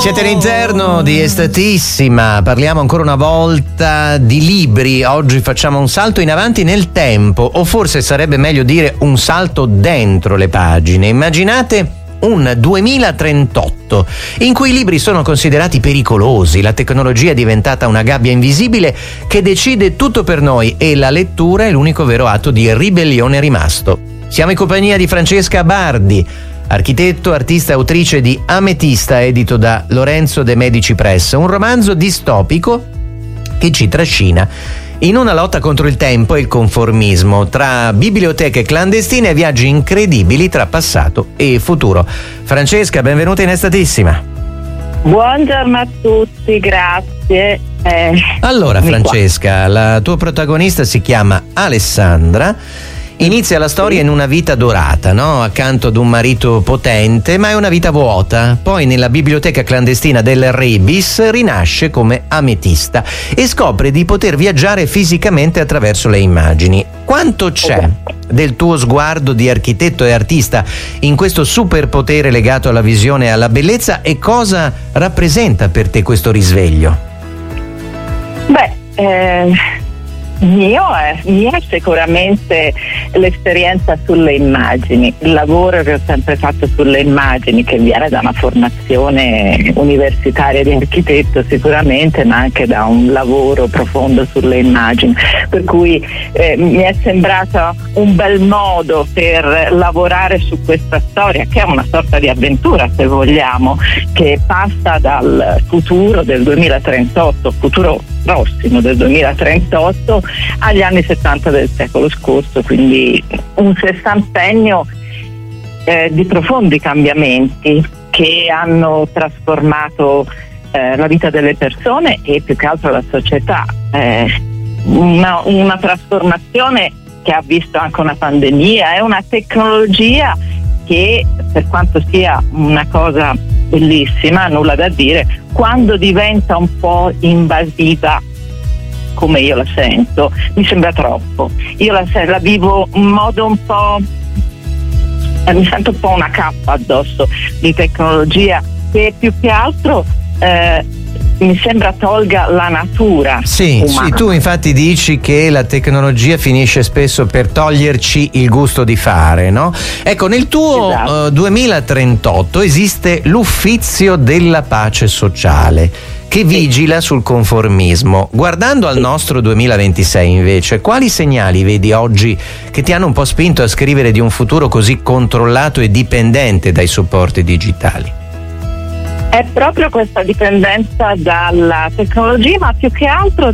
Siete all'interno di Estatissima, parliamo ancora una volta di libri. Oggi facciamo un salto in avanti nel tempo, o forse sarebbe meglio dire un salto dentro le pagine. Immaginate un 2038 in cui i libri sono considerati pericolosi, la tecnologia è diventata una gabbia invisibile che decide tutto per noi e la lettura è l'unico vero atto di ribellione rimasto. Siamo in compagnia di Francesca Bardi, architetto, artista e autrice di Ametista, edito da Lorenzo De Medici Press, un romanzo distopico che ci trascina in una lotta contro il tempo e il conformismo, tra biblioteche clandestine e viaggi incredibili tra passato e futuro. Francesca, benvenuta in Estatissima. Buongiorno a tutti, grazie. Allora Francesca, la tua protagonista si chiama Alessandra. Inizia la storia in una vita dorata, no? Accanto ad un marito potente, ma è una vita vuota. Poi nella biblioteca clandestina del Rebis rinasce come ametista e scopre di poter viaggiare fisicamente attraverso le immagini. Quanto c'è del tuo sguardo di architetto e artista in questo superpotere legato alla visione e alla bellezza, e cosa rappresenta per te questo risveglio? Mia è sicuramente l'esperienza sulle immagini, il lavoro che ho sempre fatto sulle immagini, che viene da una formazione universitaria di architetto sicuramente, ma anche da un lavoro profondo sulle immagini, per cui mi è sembrato un bel modo per lavorare su questa storia, che è una sorta di avventura, se vogliamo, che passa dal futuro del 2038, futuro prossimo del 2038, agli anni 70 del secolo scorso, quindi un sessantennio di profondi cambiamenti che hanno trasformato la vita delle persone e più che altro la società. Una trasformazione che ha visto anche una pandemia, è una tecnologia che, per quanto sia una cosa bellissima, nulla da dire, quando diventa un po' invasiva, come io la sento, mi sembra troppo. Io la vivo in modo un po', mi sento un po' una cappa addosso di tecnologia che più che altro mi sembra tolga la natura umana. Sì, tu infatti dici che la tecnologia finisce spesso per toglierci il gusto di fare, no? Ecco, nel tuo 2038 esiste l'Uffizio della Pace Sociale che vigila sul conformismo. Guardando al nostro 2026 invece, quali segnali vedi oggi che ti hanno un po' spinto a scrivere di un futuro così controllato e dipendente dai supporti digitali? È proprio questa dipendenza dalla tecnologia, ma più che altro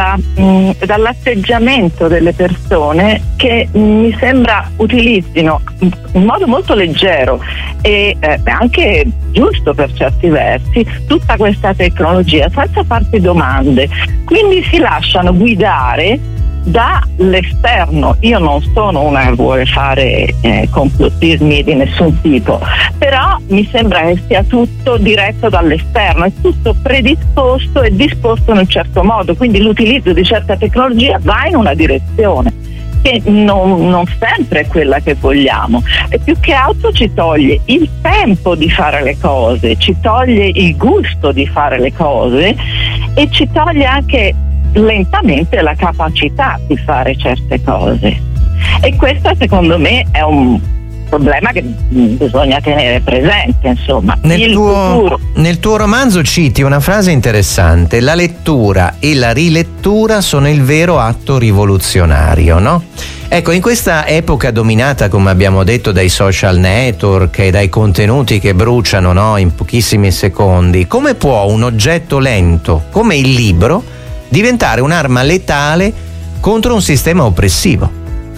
dall'atteggiamento delle persone, che mi sembra utilizzino in modo molto leggero e anche giusto per certi versi tutta questa tecnologia senza farsi domande, quindi si lasciano guidare dall'esterno. Io non sono una che vuole fare complottismi di nessun tipo, però mi sembra che sia tutto diretto dall'esterno, è tutto predisposto e disposto in un certo modo, quindi l'utilizzo di certa tecnologia va in una direzione che non sempre è quella che vogliamo, e più che altro ci toglie il tempo di fare le cose, ci toglie il gusto di fare le cose e ci toglie anche lentamente la capacità di fare certe cose, e questo secondo me è un problema che bisogna tenere presente, insomma. Nel tuo romanzo citi una frase interessante: la lettura e la rilettura sono il vero atto rivoluzionario, no? Ecco, in questa epoca dominata, come abbiamo detto, dai social network e dai contenuti che bruciano, no, in pochissimi secondi, come può un oggetto lento come il libro diventare un'arma letale contro un sistema oppressivo?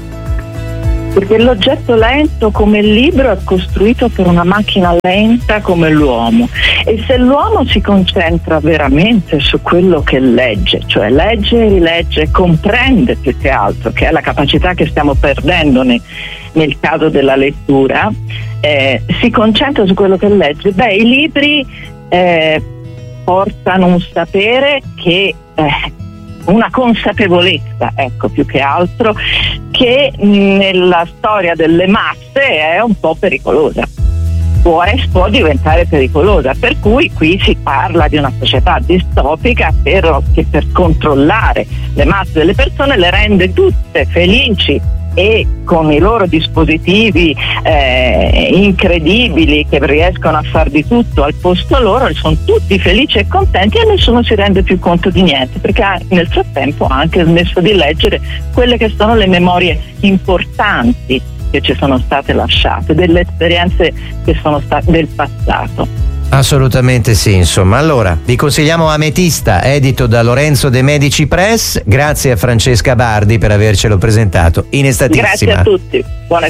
Perché l'oggetto lento come il libro è costruito per una macchina lenta come l'uomo, e se l'uomo si concentra veramente su quello che legge, cioè legge e rilegge, comprende più che altro, che è la capacità che stiamo perdendo nel caso della lettura, si concentra su quello che legge, i libri portano un sapere che una consapevolezza, ecco, più che altro, che nella storia delle masse è un po' pericolosa. può diventare pericolosa, per cui qui si parla di una società distopica che per controllare le masse delle persone le rende tutte felici e con i loro dispositivi incredibili che riescono a far di tutto al posto loro, sono tutti felici e contenti e nessuno si rende più conto di niente, perché nel frattempo ha anche smesso di leggere quelle che sono le memorie importanti che ci sono state lasciate, delle esperienze che sono state del passato. Assolutamente sì, insomma. Allora, vi consigliamo Ametista, edito da Lorenzo De Medici Press. Grazie a Francesca Bardi per avercelo presentato in Estatissima. Grazie a tutti, buona